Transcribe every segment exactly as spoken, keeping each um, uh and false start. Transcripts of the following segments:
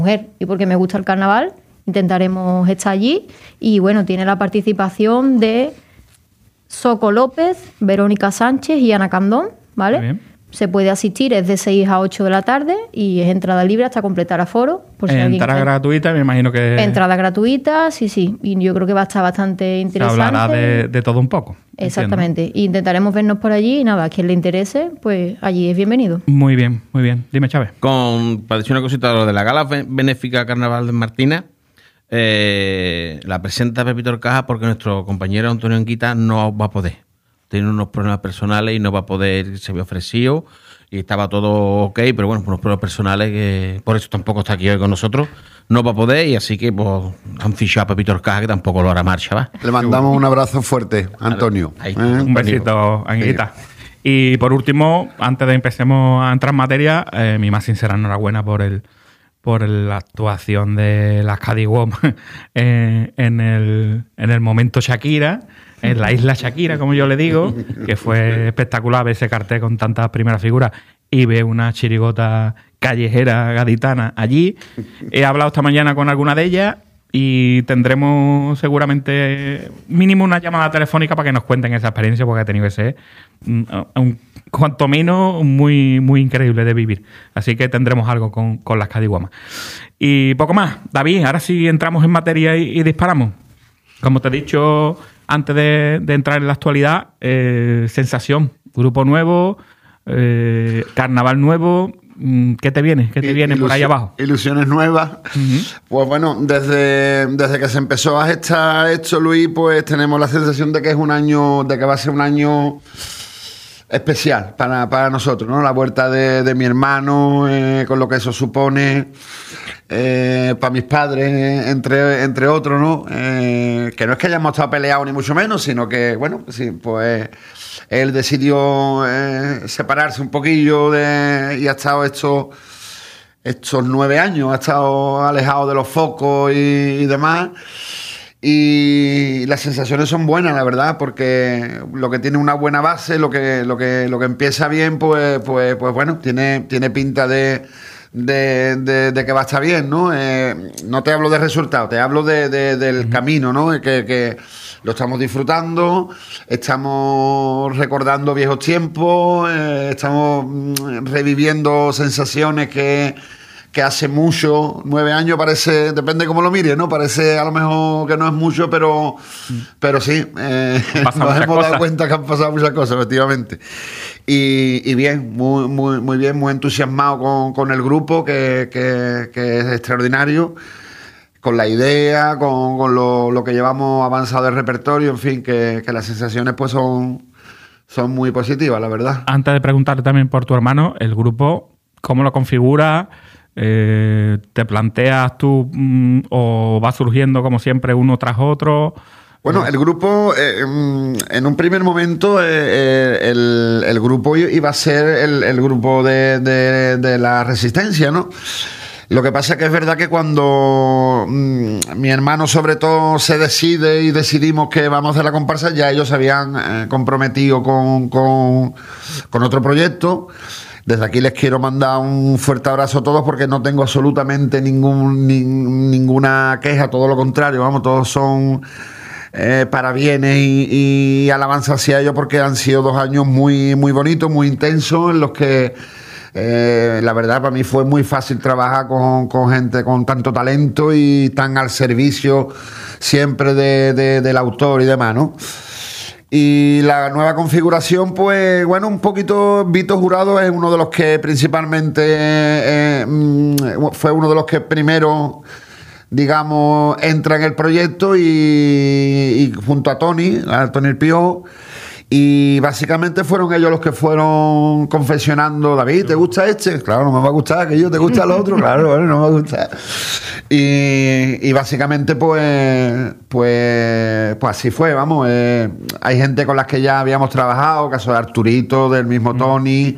mujer y porque me gusta el carnaval, intentaremos estar allí. Y bueno, tiene la participación de Soco López, Verónica Sánchez y Ana Candón, ¿vale? Muy bien. Se puede asistir, es de seis a ocho de la tarde y es entrada libre hasta completar aforo. Por si entrada alguien... gratuita, me imagino que... Entrada gratuita, sí, sí. Y yo creo que va a estar bastante interesante. Se hablará de, de todo un poco. Exactamente. Entiendo. Intentaremos vernos por allí y nada, a quien le interese, pues allí es bienvenido. Muy bien, muy bien. Dime, Chávez. Con, para decir una cosita de lo de la gala benéfica Carnaval de Martina, eh, la presenta Pepito Orcaja porque nuestro compañero Antonio Anguita no va a poder. Tiene unos problemas personales y no va a poder, se había ofrecido y estaba todo ok, pero bueno, por unos problemas personales, que por eso tampoco está aquí hoy con nosotros, no va a poder y así que pues han fichado a Pepito Orcaja, que tampoco lo hará marcha, ¿va? Le mandamos un abrazo fuerte, Antonio. Ahí, ¿Eh? Un besito, Anguita. Sí. Y por último, antes de empecemos a entrar en materia, eh, mi más sincera enhorabuena por el por la actuación de las Cadiwom eh, en, el, en el momento Shakira, en la isla Shakira, como yo le digo, que fue espectacular ver ese cartel con tantas primeras figuras y ver una chirigota callejera gaditana allí. He hablado esta mañana con alguna de ellas y tendremos seguramente mínimo una llamada telefónica para que nos cuenten esa experiencia, porque ha tenido que ser un, un cuanto menos muy, muy increíble de vivir. Así que tendremos algo con, con las Cadiguamas. Y poco más. David, ahora sí entramos en materia y, y disparamos. Como te he dicho antes de, de entrar en la actualidad, eh, sensación, grupo nuevo, eh, carnaval nuevo. ¿Qué te viene? ¿Qué te viene Ilusión, por ahí abajo? Ilusiones nuevas. Uh-huh. Pues bueno, desde, desde que se empezó a gestar esto, Luis, pues tenemos la sensación de que es un año, de que va a ser un año especial para, para nosotros, ¿no? La vuelta de, de mi hermano, eh, con lo que eso supone, eh, para mis padres, entre, entre otros, ¿no? Eh, que no es que hayamos estado peleados ni mucho menos, sino que, bueno, sí, pues él decidió eh, separarse un poquillo de, y ha estado estos, estos nueve años, ha estado alejado de los focos y, y demás. Y las sensaciones son buenas, la verdad, porque lo que tiene una buena base, lo que, lo que, lo que empieza bien, pues, pues, pues bueno, tiene, tiene pinta de, de, de, de que va a estar bien, ¿no? Eh, no te hablo de resultados, te hablo de, de, del uh-huh. camino, ¿no? Que, que lo estamos disfrutando, estamos recordando viejos tiempos, eh, estamos reviviendo sensaciones que... que hace mucho, nueve años parece, depende cómo lo mires, ¿no? Parece a lo mejor que no es mucho, pero, pero sí, eh, nos hemos cosas. dado cuenta que han pasado muchas cosas, efectivamente. Y, y bien, muy, muy, muy bien, muy entusiasmado con, con el grupo, que, que, que es extraordinario, con la idea, con, con lo, lo que llevamos avanzado del repertorio, en fin, que, que las sensaciones pues son, son muy positivas, la verdad. Antes de preguntarte también por tu hermano, el grupo, ¿cómo lo configura? Eh, ¿Te planteas tú mm, o va surgiendo como siempre uno tras otro? Bueno, el grupo, eh, en un primer momento, eh, el, el grupo iba a ser el, el grupo de, de, de la Resistencia, ¿no? Lo que pasa es que es verdad que cuando mmm, mi hermano sobre todo se decide y decidimos que vamos a hacer la comparsa, ya ellos se habían eh, comprometido con, con, con otro proyecto. Desde aquí les quiero mandar un fuerte abrazo a todos porque no tengo absolutamente ningún, ni, ninguna queja, todo lo contrario, vamos, todos son eh, parabienes y, y alabanza hacia ellos porque han sido dos años muy, muy bonitos, muy intensos, en los que eh, la verdad para mí fue muy fácil trabajar con, con gente con tanto talento y tan al servicio siempre de, de, del autor y demás, ¿no? Y la nueva configuración, pues, bueno, un poquito, Vito Jurado es uno de los que principalmente eh, fue uno de los que primero, digamos, entra en el proyecto y, y junto a Tony, a Tony El Piojo, y básicamente fueron ellos los que fueron confeccionando. David, ¿te gusta este? Claro, no me va a gustar. ¿Aquello te gusta el otro? Claro, bueno, no me va a gustar. Y, y básicamente, pues, pues, pues así fue, vamos. Eh, hay gente con las que ya habíamos trabajado, caso de Arturito, del mismo Tony,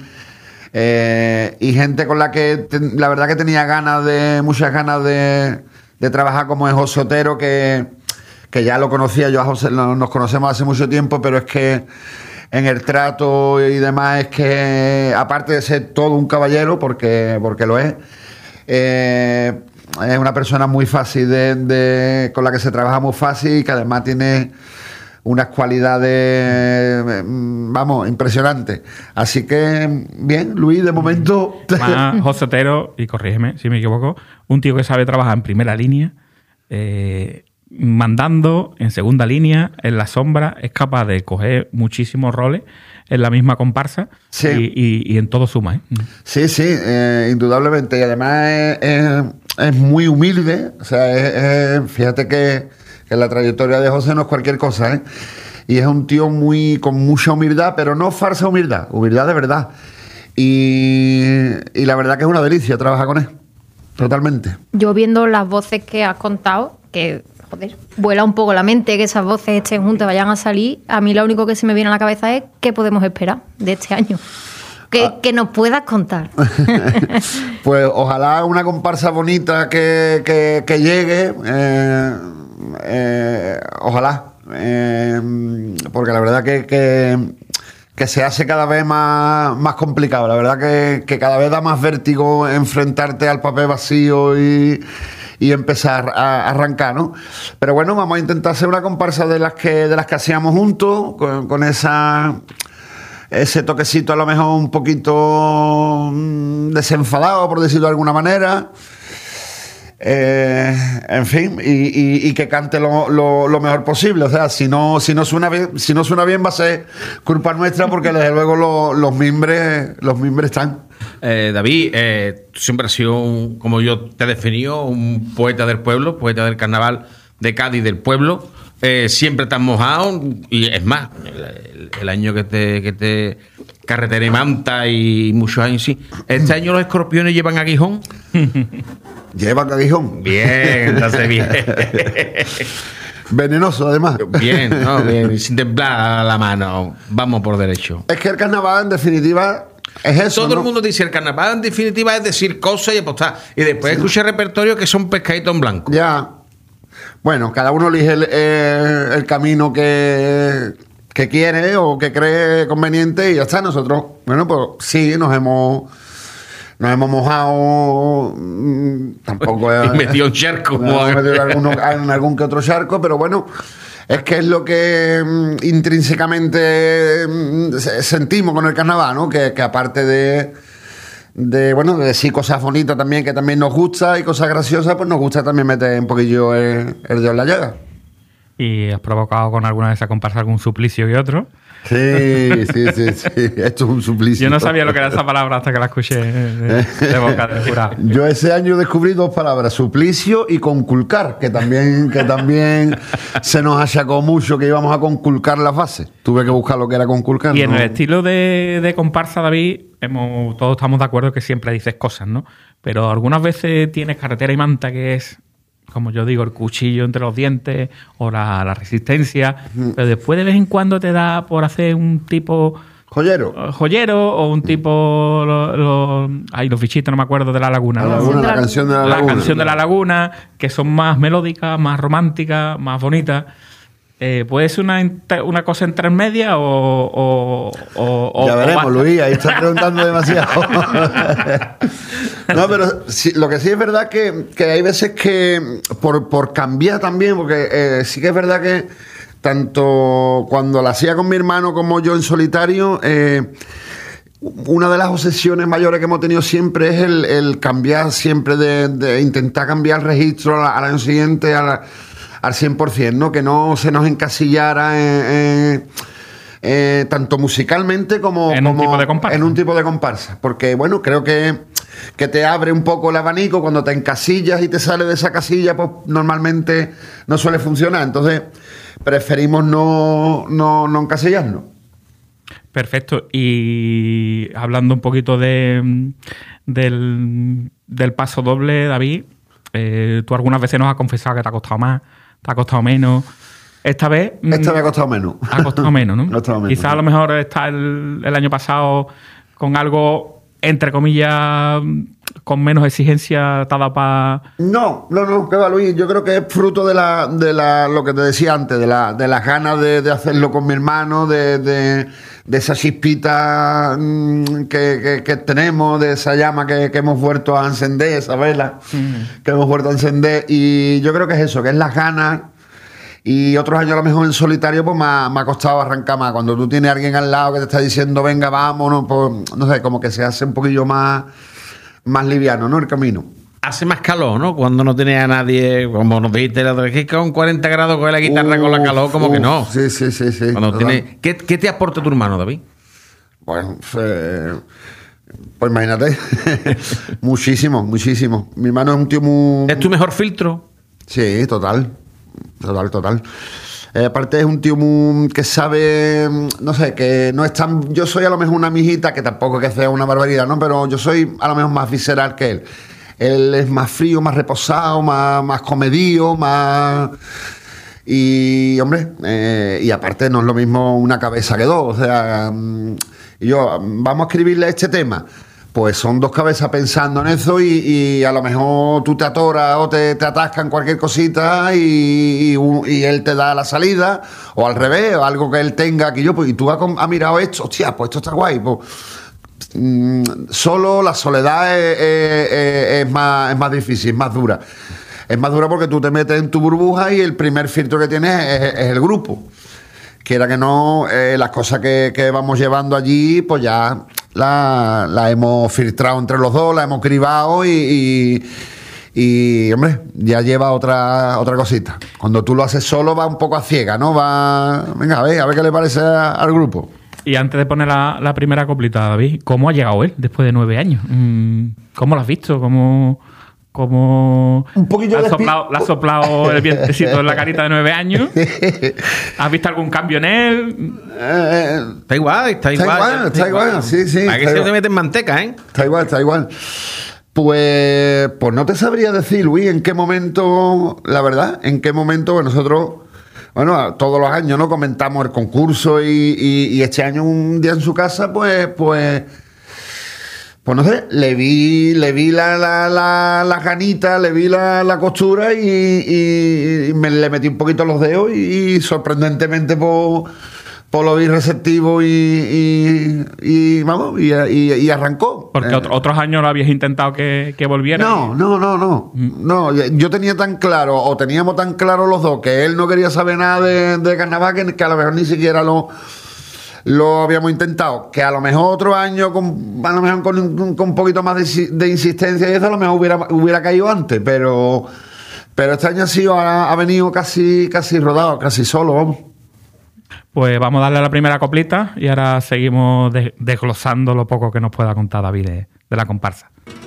eh, y gente con la que te, la verdad que tenía ganas de, muchas ganas de, de trabajar, como es José Otero, que que ya lo conocía yo a José, nos conocemos hace mucho tiempo, pero es que en el trato y demás es que, aparte de ser todo un caballero, porque, porque lo es, eh, es una persona muy fácil de, de con la que se trabaja muy fácil y que además tiene unas cualidades, vamos, impresionantes. Así que, bien, Luis, de momento... Más José Otero, y corrígeme si me equivoco, un tío que sabe trabajar en primera línea, eh, mandando en segunda línea, en la sombra, es capaz de coger muchísimos roles en la misma comparsa, sí. y, y, y en todo suma. ¿eh? Sí, sí, eh, indudablemente. Y además es, es, es muy humilde. O sea, es, es, fíjate que, que la trayectoria de José no es cualquier cosa, ¿eh? Y es un tío muy con mucha humildad, pero no falsa humildad, humildad de verdad. Y, y la verdad que es una delicia trabajar con él. Totalmente. Yo viendo las voces que has contado, que... Joder, vuela un poco la mente que esas voces estén juntas, vayan a salir. A mí lo único que se me viene a la cabeza es qué podemos esperar de este año. Que, ah. que nos puedas contar. Pues ojalá una comparsa bonita que, que, que llegue. Eh, eh, ojalá. Eh, porque la verdad que, que, que se hace cada vez más, más complicado. La verdad que, que cada vez da más vértigo enfrentarte al papel vacío y... y empezar a arrancar, ¿no? Pero bueno, vamos a intentar hacer una comparsa de las que de las que hacíamos juntos, con, con esa ese toquecito a lo mejor un poquito desenfadado, por decirlo de alguna manera. Eh, en fin, y, y, y que cante lo, lo, lo mejor posible. O sea, si no, si no suena bien, si no suena bien va a ser culpa nuestra, porque desde luego lo, los mimbres, los mimbres están. Eh, David, eh, tú siempre has sido, un, como yo te he definido, un poeta del pueblo, poeta del carnaval de Cádiz del pueblo. Eh, siempre te has mojado, y es más, el, el, el año que te, que te carretera y manta y muchos años, sí. ¿Este año los escorpiones llevan aguijón? ¿Llevan aguijón? Bien, entonces bien. Venenoso, además. Bien, ¿no? Bien, sin temblar la mano. Vamos por derecho. Es que el carnaval, en definitiva... Es eso, Todo ¿no? el mundo dice el carnaval en definitiva es decir cosas y apostar. Y después sí. escucha repertorio que son pescaditos en blanco. Ya. Bueno, cada uno elige el, el, el camino que, que quiere o que cree conveniente y ya está. Nosotros, bueno, pues sí, nos hemos nos hemos mojado. Tampoco y metido en charco. No, hemos metido en, algunos, en algún que otro charco, pero bueno. Es que es lo que mm, intrínsecamente mm, sentimos con el carnaval, ¿no? Que, que aparte de, de, bueno, de decir cosas bonitas también, que también nos gusta, y cosas graciosas, pues nos gusta también meter un poquillo el, el dedo en la llaga. ¿Y has provocado con alguna de esas comparsas algún suplicio que otro? Sí, sí, sí, sí. Esto es un suplicio. Yo no sabía lo que era esa palabra hasta que la escuché de, de boca del jurado. Yo ese año descubrí dos palabras, suplicio y conculcar, que también, que también se nos achacó mucho que íbamos a conculcar las bases. Tuve que buscar lo que era conculcar. Y en ¿no? el estilo de, de comparsa, David, hemos, todos estamos de acuerdo que siempre dices cosas, ¿no? Pero algunas veces tienes carretera y manta, que es, como yo digo, el cuchillo entre los dientes o la, la resistencia, mm. pero después de vez en cuando te da por hacer un tipo... Joyero. Joyero o un tipo... Lo, lo, ay, los bichitos, no me acuerdo, de La Laguna. La, laguna, la canción de La Laguna. La canción de La Laguna, que son más melódicas, más románticas, más bonitas. Eh, ¿Puede ser una, una cosa entre medias o, o, o... Ya o, veremos, o Luis, ahí estás preguntando demasiado. No, pero sí, lo que sí es verdad que, que hay veces que, por, por cambiar también, porque eh, sí que es verdad que tanto cuando la hacía con mi hermano como yo en solitario, eh, una de las obsesiones mayores que hemos tenido siempre es el, el cambiar siempre, de, de intentar cambiar el registro al año siguiente, a la, al cien por ciento, ¿no? Que no se nos encasillara en, en, eh, tanto musicalmente como en, como un tipo de comparsa. en un tipo de comparsa. Porque, bueno, creo que, que te abre un poco el abanico cuando te encasillas y te sales de esa casilla, pues normalmente no suele funcionar. Entonces, preferimos no, no, no encasillarnos. Perfecto. Y hablando un poquito de del, del paso doble, David, eh, tú algunas veces nos has confesado que te ha costado más, te ha costado menos. Esta vez... Esta me ha costado menos. Ha costado menos, ¿no? costado menos, Quizás ¿no? a lo mejor está el, el año pasado con algo, entre comillas, con menos exigencia te ha dado para...? No, no, no, que va, Luis. Yo creo que es fruto de la, de la, lo que te decía antes, de, la, de las ganas de, de hacerlo con mi hermano, de, de, de esa chispita mmm, que, que, que tenemos, de esa llama que, que hemos vuelto a encender, esa vela mm. que hemos vuelto a encender. Y yo creo que es eso, que es las ganas. Y otros años a lo mejor en solitario pues me ha, me ha costado arrancar más. Cuando tú tienes a alguien al lado que te está diciendo venga, vámonos, pues no sé, como que se hace un poquillo más, más liviano, ¿no? El camino. Hace más calor, ¿no? Cuando no tienes a nadie, como nos dijiste la otra vez, que con cuarenta grados coge la guitarra uh, con la calor, como uh, que no. Sí, sí, sí, sí. Cuando tiene... ¿Qué, ¿Qué te aporta tu hermano, David? Bueno, eh, pues imagínate. muchísimo, muchísimo. Mi hermano es un tío muy... ¿Es tu mejor filtro? Sí, total. Total, total. Eh, aparte es un tío muy, que sabe, no sé, que no es tan... Yo soy a lo mejor una mijita, que tampoco que sea una barbaridad, ¿no? Pero yo soy a lo mejor más visceral que él. Él es más frío, más reposado, más, más comedido, más... Y, hombre, eh, y aparte no es lo mismo una cabeza que dos. O sea, y yo, vamos a escribirle este tema. Pues son dos cabezas pensando en eso y, y a lo mejor tú te atoras o te, te atascan cualquier cosita y, y, y él te da la salida, o al revés, o algo que él tenga que yo, pues, y tú has, has mirado esto, hostia, pues esto está guay. Pues, mmm, solo la soledad es, es, es, es, más, es más difícil, es más dura. Es más dura porque tú te metes en tu burbuja y el primer filtro que tienes es, es el grupo. Quiera que no, eh, las cosas que, que vamos llevando allí, pues ya la, la hemos filtrado entre los dos, la hemos cribado y, y, y, hombre, ya lleva otra otra cosita. Cuando tú lo haces solo va un poco a ciega, ¿no? Va, venga, a ver, a ver qué le parece a, al grupo. Y antes de poner la, la primera coplita, David, ¿cómo ha llegado él después de nueve años? ¿Cómo lo has visto? ¿Cómo...? Como un poquillo le ha soplado, le ha soplado el vientecito en la carita de nueve años. ¿Has visto algún cambio en él? Eh, está igual, está igual. Está igual, está igual, igual. sí, sí. ¿A que se te mete en manteca, eh? Está igual, está igual. Pues, pues no te sabría decir, Luis, en qué momento, la verdad, en qué momento pues nosotros, bueno, todos los años, ¿no? Comentamos el concurso y, y, y este año un día en su casa, pues, pues... Pues no sé, le vi, le vi la, la, la, la ganita, le vi la, la costura y, y, y me le metí un poquito los dedos y, y sorprendentemente por, por lo vi receptivo y, y, y vamos, y, y, y arrancó. Porque eh, otros años lo habías intentado que, que volviera. No, no, no, no. Mm. No, yo tenía tan claro, o teníamos tan claro los dos, que él no quería saber nada de, de carnaval, que, que a lo mejor ni siquiera lo... Lo habíamos intentado, que a lo mejor otro año con, a lo mejor con, con un poquito más de, de insistencia y eso a lo mejor hubiera, hubiera caído antes, pero pero este año ha sido, ha, ha venido casi, casi rodado, casi solo, vamos. Pues vamos a darle a la primera coplita y ahora seguimos de, desglosando lo poco que nos pueda contar David de, de la comparsa.